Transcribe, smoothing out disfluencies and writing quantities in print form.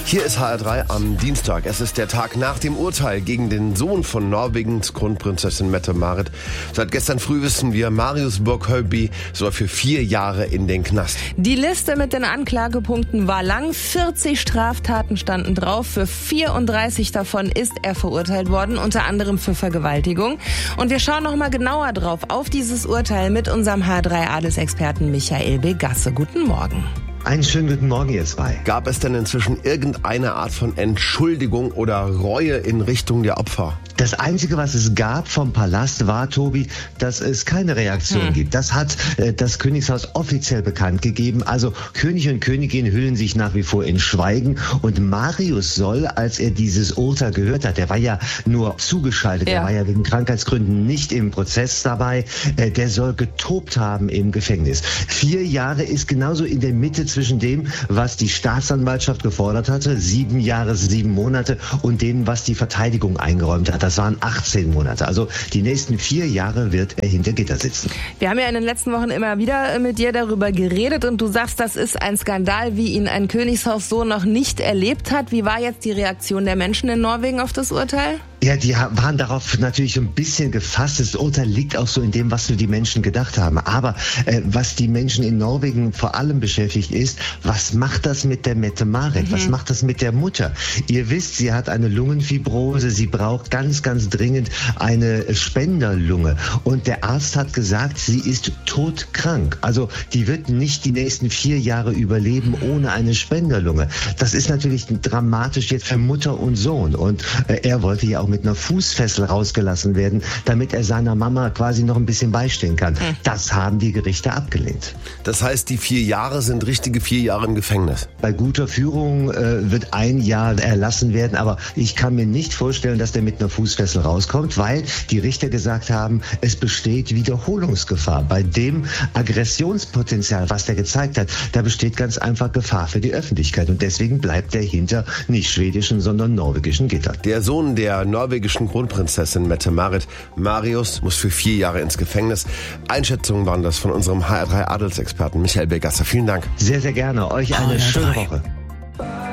Hier ist HR3 am Dienstag. Es ist der Tag nach dem Urteil gegen den Sohn von Norwegens Kronprinzessin Mette-Marit. Seit gestern früh wissen wir, Marius Borg-Høiby soll für 4 Jahre in den Knast. Die Liste mit den Anklagepunkten war lang. 40 Straftaten standen drauf. Für 34 davon ist er verurteilt worden, unter anderem für Vergewaltigung. Und wir schauen noch mal genauer drauf auf dieses Urteil mit unserem HR3-Adelsexperten Michael Begasse. Guten Morgen. Einen schönen guten Morgen, ihr zwei. Gab es denn inzwischen irgendeine Art von Entschuldigung oder Reue in Richtung der Opfer? Das Einzige, was es gab vom Palast, war, Tobi, dass es keine Reaktion gibt. Das hat das Königshaus offiziell bekannt gegeben. Also König und Königin hüllen sich nach wie vor in Schweigen. Und Marius soll, als er dieses Urteil gehört hat, der war ja nur zugeschaltet, der war ja wegen Krankheitsgründen nicht im Prozess dabei, der soll getobt haben im Gefängnis. 4 Jahre ist genauso in der Mitte zwischen dem, was die Staatsanwaltschaft gefordert hatte, 7 Jahre, 7 Monate, und dem, was die Verteidigung eingeräumt hat. Das waren 18 Monate. Also die nächsten 4 Jahre wird er hinter Gitter sitzen. Wir haben ja in den letzten Wochen immer wieder mit dir darüber geredet und du sagst, das ist ein Skandal, wie ihn ein Königshaus so noch nicht erlebt hat. Wie war jetzt die Reaktion der Menschen in Norwegen auf das Urteil? Ja, die waren darauf natürlich so ein bisschen gefasst. Das Urteil liegt auch so in dem, was so die Menschen gedacht haben. Aber was die Menschen in Norwegen vor allem beschäftigt ist, was macht das mit der Mette-Marit? Was macht das mit der Mutter? Ihr wisst, sie hat eine Lungenfibrose. Sie braucht ganz, ganz dringend eine Spenderlunge. Und der Arzt hat gesagt, sie ist todkrank. Also die wird nicht die nächsten 4 Jahre überleben ohne eine Spenderlunge. Das ist natürlich dramatisch jetzt für Mutter und Sohn. Und er wollte ja auch mit einer Fußfessel rausgelassen werden, damit er seiner Mama quasi noch ein bisschen beistehen kann. Das haben die Gerichte abgelehnt. Das heißt, die 4 Jahre sind richtige 4 Jahre im Gefängnis? Bei guter Führung wird 1 Jahr erlassen werden, aber ich kann mir nicht vorstellen, dass der mit einer Fußfessel rauskommt, weil die Richter gesagt haben, es besteht Wiederholungsgefahr. Bei dem Aggressionspotenzial, was der gezeigt hat, da besteht ganz einfach Gefahr für die Öffentlichkeit und deswegen bleibt er hinter nicht schwedischen, sondern norwegischen Gittern. Der Sohn der norwegischen Kronprinzessin Mette-Marit, Marius, muss für 4 Jahre ins Gefängnis. Einschätzungen waren das von unserem HR3-Adelsexperten Michael Begasse. Vielen Dank. Sehr, sehr gerne. Euch eine schöne Woche.